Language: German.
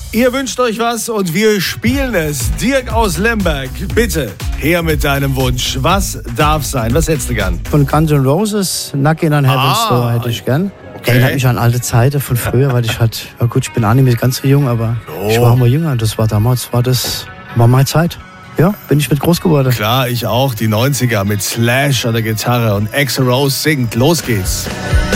Ihr wünscht euch was und wir spielen es. Dirk aus Lemberg, bitte her mit deinem Wunsch. Was darf sein? Was hättest du gern? Von Guns N' Roses, Knockin' on Heaven's Door hätte ich gern. Okay. Erinnert mich an alte Zeiten von früher, weil ich halt, ja gut, ich bin auch nicht mehr ganz so jung, aber ich war immer jünger und das war damals, war meine Zeit. Ja, bin ich mit groß geworden. Klar, ich auch. Die 90er mit Slash an der Gitarre und Axl Rose singt. Los geht's.